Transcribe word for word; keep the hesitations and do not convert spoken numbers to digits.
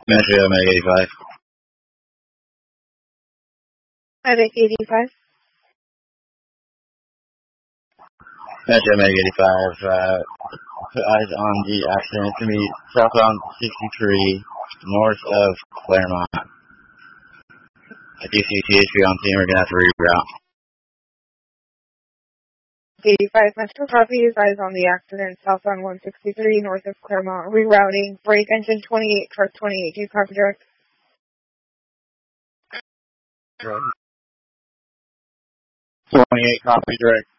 Metro Meg eighty-five. Medic eighty-five. Metro Meg eighty-five. Uh, put eyes on the accident. It's going to be southbound sixty-three, north of Claremont. I do see T H P on scene. We're going to have to reroute. eighty-five Metro copy is eyes on the accident, southbound one sixty-three, north of Claremont. Rerouting. Brake engine twenty-eight, truck twenty-eight. Do you copy direct? twenty-eight, copy direct.